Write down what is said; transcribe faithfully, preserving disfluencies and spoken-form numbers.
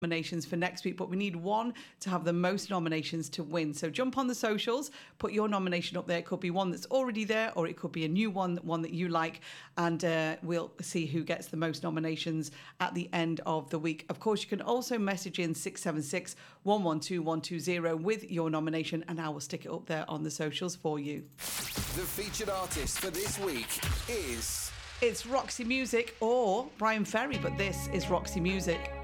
nominations for next week, but we need one to have the most nominations to win. So jump on the socials, put your nomination up there. It could be one that's already there, or it could be a new one, one that you like, and uh, we'll see who gets the most nominations at the end of the week. Of course, you can also message in six seven six, one one two, one two zero with your nomination, and I will stick it up there on the socials for you. The featured artist for this week is... It's Roxy Music or Brian Ferry, but this is Roxy Music.